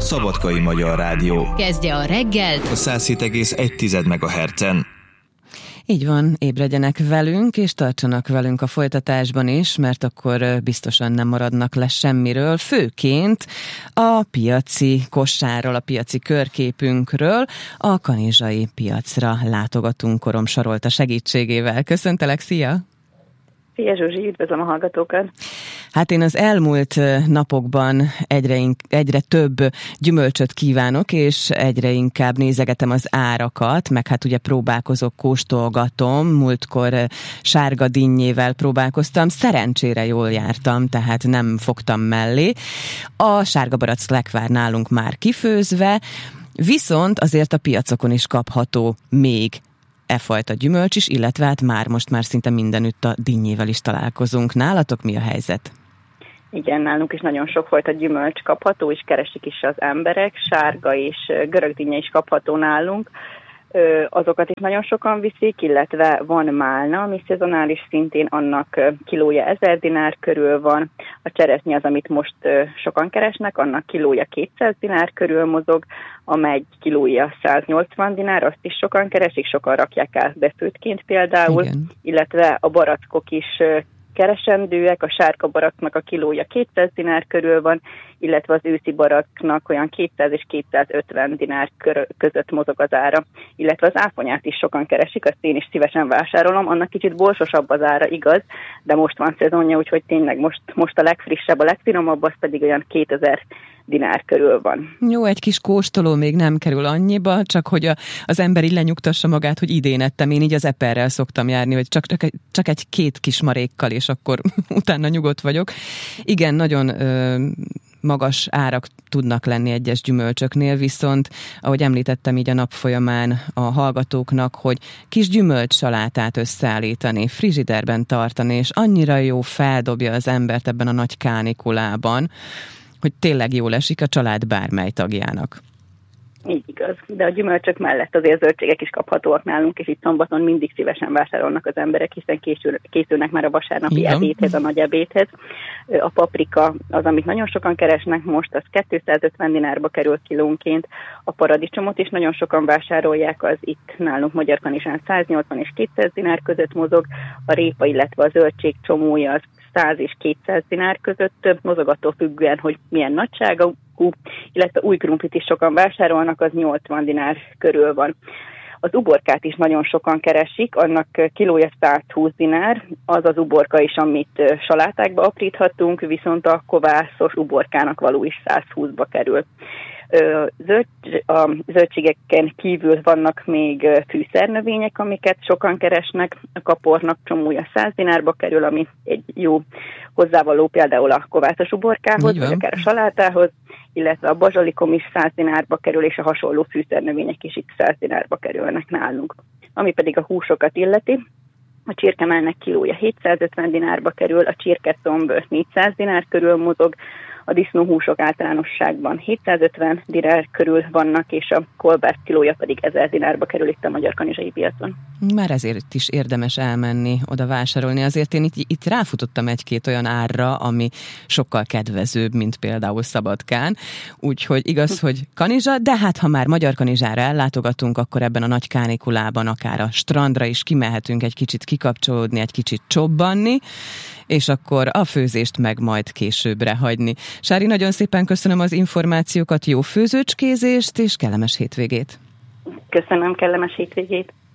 Szabadkai Magyar Rádió. Kezdje a reggelt A 107,1 MHz-en. Így van, ébredjenek velünk, és tartsanak velünk a folytatásban is, mert akkor biztosan nem maradnak le semmiről, főként a piaci kosárról, a piaci körképünkről, a kanizsai piacra látogatunk Korom Sarolta segítségével. Köszöntelek, szia! Szia Zsuzsi, üdvözlöm a hallgatókat! Hát én az elmúlt napokban egyre több gyümölcsöt kívánok, és egyre inkább nézegetem az árakat, meg hát ugye próbálkozok, kóstolgatom, múltkor sárga dinnyével próbálkoztam, szerencsére jól jártam, tehát nem fogtam mellé. A sárga barack lekvár nálunk már kifőzve, viszont azért a piacokon is kapható még e fajta gyümölcs is, illetve hát most már szinte mindenütt a dinnyével is találkozunk. Nálatok mi a helyzet? Igen, nálunk is nagyon sokfajta gyümölcs kapható, és keresik is az emberek. Sárga és görög dinnye is kapható nálunk. Azokat is nagyon sokan viszik, illetve van málna, ami szezonális, szintén annak kilója 1000 dinár körül van. A cseresznye az, amit most sokan keresnek, annak kilója 200 dinár körül mozog, amely kilója 180 dinár, azt is sokan keresik, sokan rakják át befőttként például, igen. Illetve a barackok is keresendőek, a sárga baracknak a kilója 200 dinár körül van, illetve az őszi baracknak olyan 200 és 250 dinár között mozog az ára, illetve az áfonyát is sokan keresik, azt én is szívesen vásárolom, annak kicsit borsosabb az ára, igaz, de most van szezonja, úgyhogy tényleg most a legfrissebb, a legfinomabb, az pedig olyan 2000 dinár körül van. Jó, egy kis kóstoló még nem kerül annyiba, csak hogy az ember így lenyugtassa magát, hogy idén ettem, én így az eperrel szoktam járni, hogy csak egy-két kis marékkal, és akkor utána nyugodt vagyok. Igen, nagyon magas árak tudnak lenni egyes gyümölcsöknél, viszont ahogy említettem így a nap folyamán a hallgatóknak, hogy kis gyümölcssalátát összeállítani, frizsiderben tartani, és annyira jó feldobja az embert ebben a nagy kánikulában, hogy tényleg jól esik a család bármely tagjának. Így igaz, de a gyümölcsök mellett azért zöldségek is kaphatóak nálunk, és itt szombaton mindig szívesen vásárolnak az emberek, hiszen készülnek már a vasárnapi ebédhez, a nagy ebédhez. A paprika az, amit nagyon sokan keresnek most, az 250 dinárba kerül kilónként. A paradicsomot is nagyon sokan vásárolják, az itt nálunk Magyar Kanizsán 180 és 200 dinár között mozog. A répa, illetve a zöldség csomója az 100 és 200 dinár között mozog, attól függően, hogy milyen nagyságú, illetve új krumplit is sokan vásárolnak, az 80 dinár körül van. Az uborkát is nagyon sokan keresik, annak kilója 120 dinár, az az uborka is, amit salátákba apríthatunk, viszont a kovászos uborkának való is 120-ba kerül. A zöldségeken kívül vannak még fűszernövények, amiket sokan keresnek. A kapornak csomója 100 dinárba kerül, ami egy jó hozzávaló például a kovászos uborkához, vagy akár a salátához, illetve a bazsalikom is 100 dinárba kerül, és a hasonló fűszernövények is itt 100 dinárba kerülnek nálunk. Ami pedig a húsokat illeti, a csirkemelnek kilója 750 dinárba kerül, a csirkecomb 400 dinár körül mozog, a disznóhúsok általánosságban 750 dinár körül vannak, és a kolbász kilója pedig 1000 dinárba kerül itt a magyar kanizsai piacon. Már ezért is érdemes elmenni, oda vásárolni. Azért én itt ráfutottam egy-két olyan árra, ami sokkal kedvezőbb, mint például Szabadkán. Úgyhogy igaz, hogy Kanizsa, de hát ha már Magyar Kanizsára ellátogatunk, akkor ebben a nagy kánikulában akár a strandra is kimehetünk egy kicsit kikapcsolódni, egy kicsit csobbanni, és akkor a főzést meg majd későbbre hagyni. Sári, nagyon szépen köszönöm az információkat, jó főzőcskézést, és kellemes hétvégét! Köszönöm, kellemes hétvégét!